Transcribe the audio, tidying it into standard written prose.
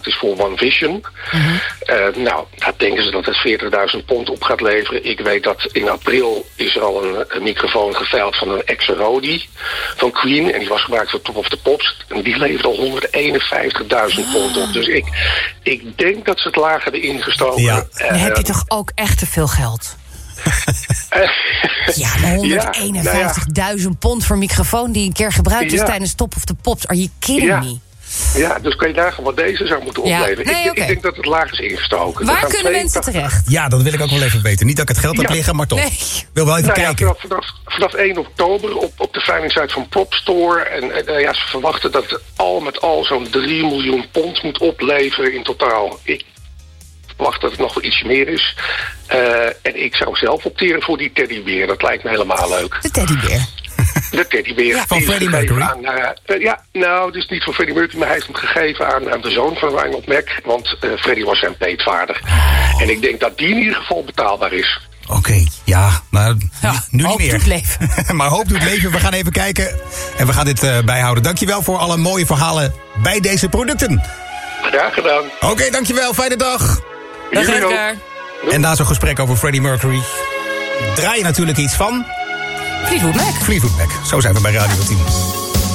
is voor One Vision. Nou, daar denken ze dat het 40.000 pond op gaat leveren. Ik weet dat in april is er al een microfoon geveild van een Ex-Rodi van Queen. En die was gebruikt voor Top of the Pops. En die levert al 151.000 pond op. Dus ik denk dat ze het lager hebben ingestoken. Ja. Dan heb je toch ook echt te veel geld? Ja, maar 151.000 pond voor een microfoon die een keer gebruikt is tijdens Top of the Pops. Are you kidding me? Ja, dus kan je nagaan wat deze zou moeten opleveren. Nee, ik denk dat het laag is ingestoken. Waar kunnen mensen terecht? Ja, dat wil ik ook wel even weten. Niet dat ik het geld heb liggen, maar toch. Nee. Ik wil wel even kijken. Vanaf 1 oktober op de veilingsite van PropStore. En ze verwachten dat het al met al zo'n 3 miljoen pond moet opleveren in totaal. Ik verwacht dat het nog wel iets meer is. En ik zou zelf opteren voor die teddybeer. Dat lijkt me helemaal leuk. De teddybeer. De teddybeer. Van Freddie Mercury? Dus niet van Freddie Mercury, maar hij heeft hem gegeven aan de zoon van Reinhold Mac. Want Freddie was zijn peetvader. En ik denk dat die in ieder geval betaalbaar is. Oké, ja, nou, nu niet meer. Hoop doet leven. Maar hoop doet leven. We gaan even kijken en we gaan dit bijhouden. Dankjewel voor alle mooie verhalen bij deze producten. Graag gedaan. Oké, dankjewel. Fijne dag. Dag Edgar. En na zo'n gesprek over Freddie Mercury draai je natuurlijk iets van Fleetwood Mac. Fleetwood Mac. Zo zijn we bij Radio 10.